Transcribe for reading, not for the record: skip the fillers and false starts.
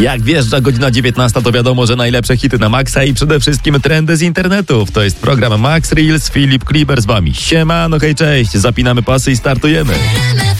Jak wjeżdża godzina 19, to wiadomo, że najlepsze hity na maksa i przede wszystkim trendy z internetów. To jest program Max Reels, Filip Kliber z wami. Siemano, hej, cześć, zapinamy pasy i startujemy.